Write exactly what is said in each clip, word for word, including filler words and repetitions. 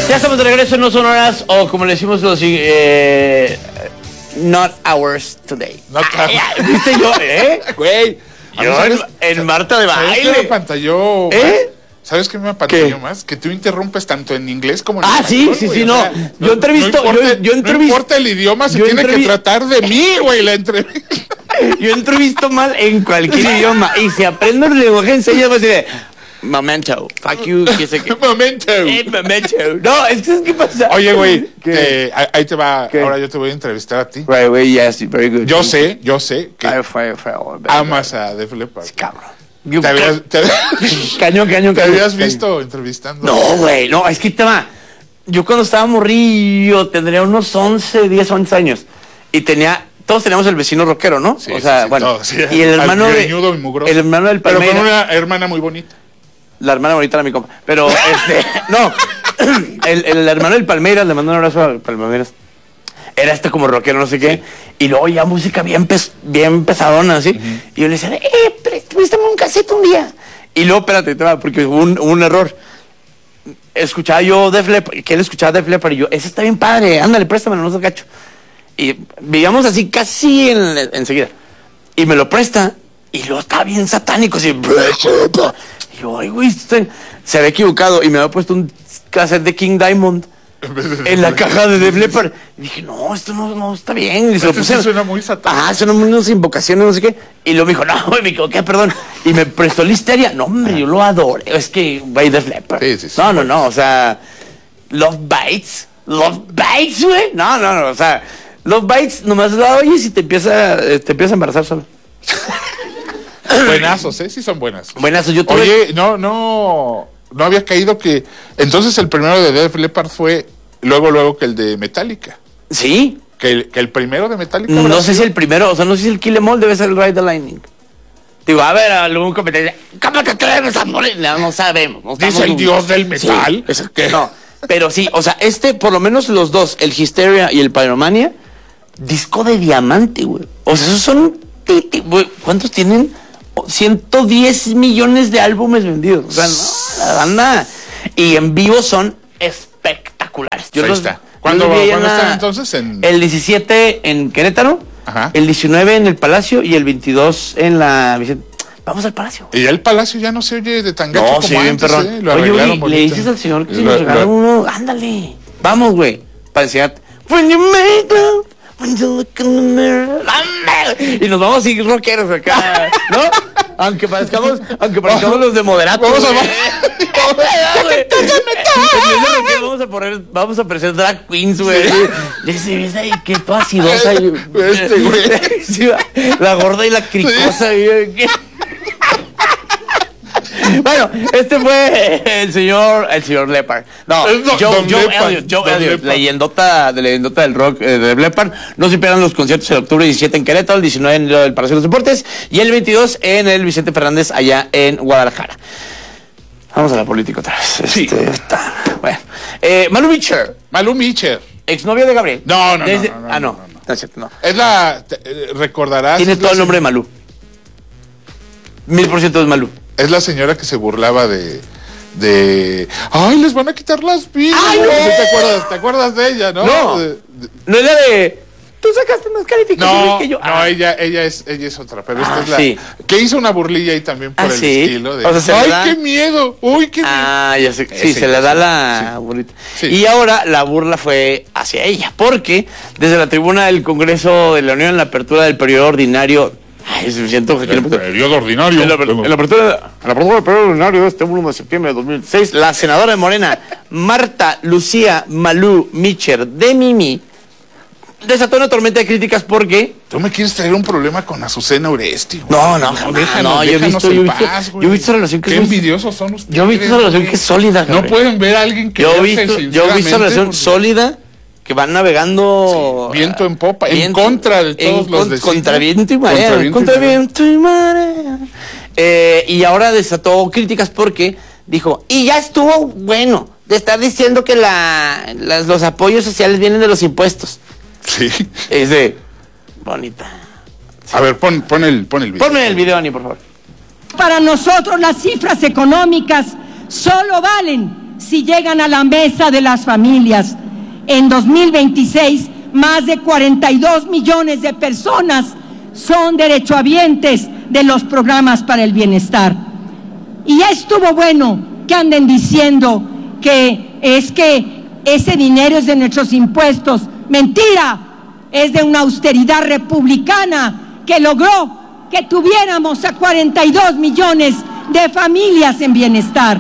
Ya estamos de regreso, no son horas, o como le decimos los eh, not hours today. Not hours. ¿Viste yo, eh? Güey. Yo en, en Marta de ¿Sabes baile. qué me apantalló? ¿Eh? ¿Sabes qué me apantalló ¿Qué? más? Que tú interrumpes tanto en inglés como en Ah, español, sí, sí, güey. sí, O no. sea, Yo entrevisto, no importa, yo, yo entrevisto. No importa el idioma, se yo tiene entrevi- que tratar de mí, güey, la entrevista. Yo entrevisto mal en cualquier idioma. Y si aprendo el lenguaje en señas, voy a decir, momento, fuck you, qué sé qué. Momento. Eh, momento. No, es que ¿sabes qué pasa? Oye, güey, ¿Qué? eh, ahí te va. ¿Qué? Ahora yo te voy a entrevistar a ti. Right, way, yes, very good. Yo sé, yo sé que Ay, fue, fue, fue, amas a Def Leppard. cabrón. Te habías, te, Cañón, cañón, te cañón. habías visto entrevistando. No, güey, no, es que te va. Yo cuando estaba morrillo, tendría unos once, diez, once años. Y tenía, todos teníamos el vecino rockero, ¿no? Sí, o sea, sí, sí, bueno. todos, sí. Y el hermano de. Greñudo y mugroso. El hermano del Pero Palmeira. con una hermana muy bonita. La hermana bonita era mi compa. Pero, este, no. El, el hermano del Palmeiras, le mando un abrazo al Palmeiras. Era este como rockero, no sé qué. Y luego ya música bien, pes, bien pesadona, así. Uh-huh. Y yo le decía, eh, préstame un cassette un día. Y luego, espérate, te va, porque hubo un, hubo un error. Escuchaba yo Def Leppard, que él escuchaba Def Leppard, y yo, ese está bien padre, ándale, préstamelo, no se cacho. Y vivíamos así casi en, enseguida. Y me lo presta, y luego estaba bien satánico, así. Y yo, ay, güey, este, se había equivocado, y me había puesto un cassette de King Diamond en la caja de Def Leppard. Y dije, no, esto no, no está bien. Y se lo Este puse. sí suena muy satánico. Ah, suenan unas invocaciones, no sé qué. Y luego me dijo, no, güey, me equivoqué, perdón. Y me prestó Listeria. No, hombre, yo lo adoro. Es que, güey, Def Leppard. Sí, sí, sí. No, no, no, o sea, Love Bites. Love Bites, güey. No, no, no, o sea, Love Bites nomás la oyes y te empieza, te empieza a embarazar solo. Buenazos, ¿eh? Sí son buenas. Buenazos, yo tuve... Oye, no, no, no había caído que... Entonces el primero de Def Leppard fue luego, luego que el de Metallica. Sí. Que el, que el primero de Metallica... No sé si el primero, o sea, no sé si el Kill Em All debe ser el Ride the Lightning. Digo, a ver, algún comentario. ¿Cómo te atreves a morir? No, no sabemos. No dice el dios del metal. Sí, que no. Pero sí, o sea, este, por lo menos los dos, el Hysteria y el Pyromania, disco de diamante, güey. O sea, esos son... ¿Cuántos tienen? ciento diez millones de álbumes vendidos. O sea, no, la banda. Y en vivo son espectaculares. Yo Ahí los, está. ¿Cuándo, ¿cuándo están entonces? En... El diecisiete en Querétaro, ajá. El diecinueve en el Palacio y el veintidós en la Vicente. Vamos al Palacio. Y ya el Palacio ya no se oye de tan gacho No, como sí, bien antes, perrón. ¿eh? Lo Oye, arreglaron güey, le bonito. dices al señor que si Lo- nos regala lo- uno, ándale. Vamos, güey, para enseñarte. When you make love, when you look in the mirror, ándale. Y nos vamos así rockeros acá, ¿no? Aunque parezcamos, aunque parezcamos los de moderato. Vamos a- Vamos a poner, vamos a aparecer drag queens, güey. Dice, ¿ves ahí qué toda acidosa? Este, güey. Sí, la gorda y la cricosa, güey. Bueno, este fue el señor, el señor Leppard. No, Es do- Joe, Don Joe Leppard, Elliott, Joe Don Elliott, Leppard. leyendota, de leyendota del rock eh, de Leppard. No se pierdan los conciertos el octubre diecisiete en Querétaro, el diecinueve en el Palacio de los Deportes y el veintidós en el Vicente Fernández allá en Guadalajara. Vamos a la política otra vez. Sí. Este, está, bueno, eh, Malu Mitcher, Malú Mitcher. exnovia de Gabriel. No, no, no, Desde- no, no, Ah, no, no, no. no es cierto, no. Es la... te- eh, recordarás... Tiene es todo la el nombre de se- Malú. Mil por ciento es Malú. Es la señora que se burlaba de... de... ¡Ay, les van a quitar las vidas! ¡Ay, no! ¿Te acuerdas? ¿Te acuerdas de ella, no? No. De- de- No es la de... Tú sacaste más calificaciones No, que yo. no, Ah. ella, ella es, ella es otra, pero esta Ah, es la sí. que hizo una burlilla ahí también por Ah, el sí. estilo de O sea, se le ¡ay, da- qué miedo! ¡Uy, qué miedo! Ah, ya sé. Sí, Ese, se le da sí, la sí. burlita. Sí. Y ahora la burla fue hacia ella, porque desde la tribuna del Congreso de la Unión en la apertura del periodo ordinario... Ay, se me siento... El periodo ordinario. En la, aper- en la apertura, en la apertura del periodo ordinario de este uno de septiembre de dos mil seis, la senadora de Morena, Marta Lucía Malú Mitcher de Mimi, desató una tormenta de críticas porque... Tú me quieres traer un problema con Azucena Oresti, güey. No, no, jamás, déjanos, no, yo he déjanos visto, yo he en visto, paz, güey. yo he visto esa relación que Qué es muy- envidiosos son ustedes. Yo he visto esa relación güey. que es sólida, No Gabriel. pueden ver a alguien que Yo he verse visto, yo he visto sinceramente, relación porque- sólida que van navegando Sí, viento en popa, en viento- contra de todos en los con- designios. contra viento y marea, Contra viento y contra marea. viento y marea. Eh, y ahora desató críticas porque dijo, y ya estuvo bueno de estar diciendo que la, las- los apoyos sociales vienen de los impuestos. Sí. Es de bonita. A ver, pon, pon el, pon el video. Ponme el video, Ani, por favor. Para nosotros las cifras económicas solo valen si llegan a la mesa de las familias. En dos mil veintiséis, más de cuarenta y dos millones de personas son derechohabientes de los programas para el bienestar. Y ya estuvo bueno que anden diciendo que es que ese dinero es de nuestros impuestos. ¡Mentira! Es de una austeridad republicana que logró que tuviéramos a cuarenta y dos millones de familias en bienestar.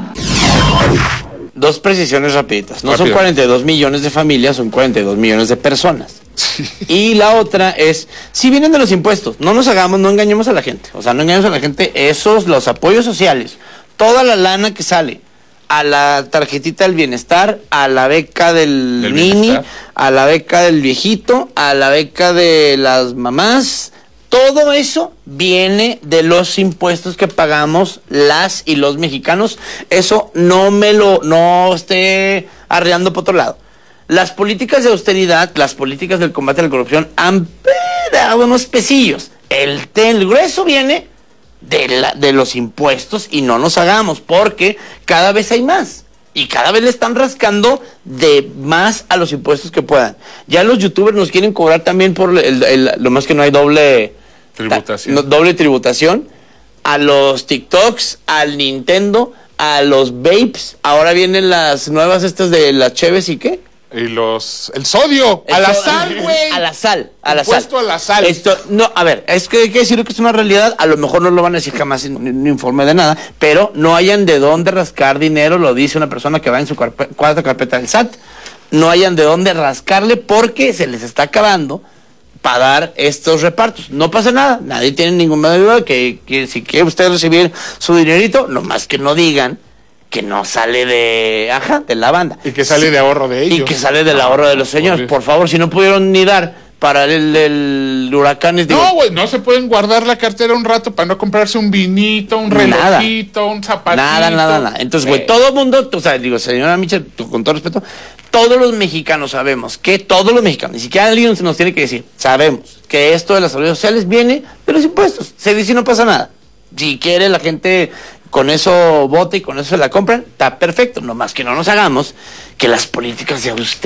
Dos precisiones rapiditas. No Rápido. son cuarenta y dos millones de familias, son cuarenta y dos millones de personas. Sí. Y la otra es, si vienen de los impuestos, no nos hagamos, no engañemos a la gente. O sea, no engañemos a la gente, esos, los apoyos sociales, toda la lana que sale a la tarjetita del bienestar, a la beca del, del nini, bienestar, a la beca del viejito, a la beca de las mamás, todo eso viene de los impuestos que pagamos las y los mexicanos. Eso no me lo, no esté arreando por otro lado. Las políticas de austeridad, las políticas del combate a la corrupción han dado unos pesillos. El, el grueso viene de, la, de los impuestos y no nos hagamos, porque cada vez hay más. Y cada vez le están rascando de más a los impuestos que puedan. Ya los youtubers nos quieren cobrar también por el, el, lo más que no hay doble tributación. Ta, no, doble tributación. A los TikToks, al Nintendo, a los vapes. Ahora vienen las nuevas estas de las cheves y qué. Y los... El sodio. El a la so sal, güey. A la sal. A la Impuesto sal. a la sal. Esto, no, a ver, es que hay que decir que es una realidad. A lo mejor no lo van a decir jamás en un informe de nada, pero no hayan de dónde rascar dinero, lo dice una persona que va en su carpe cuarta carpeta del S A T. No hayan de dónde rascarle porque se les está acabando para dar estos repartos. No pasa nada, nadie tiene ninguna duda que, que si quiere usted recibir su dinerito, nomás que no digan que no sale de, ajá, de la banda. Y que sale sí. de ahorro de ellos. Y que sale del ahorro no, de los señores. Por favor, si no pudieron ni dar para el, el huracán... Es, digo, no, güey, no se pueden guardar la cartera un rato para no comprarse un vinito, un relojito, nada, un zapatito. Nada, nada, nada. Entonces, güey, todo el mundo, o sea, digo, señora Michel, con todo respeto, todos los mexicanos sabemos que todos los mexicanos, ni siquiera alguien nos tiene que decir, sabemos que esto de las seguridad sociales viene de los impuestos. Se dice y no pasa nada. Si quiere la gente... con eso vota y con eso se la compran, está perfecto, nomás que no nos hagamos que las políticas de usted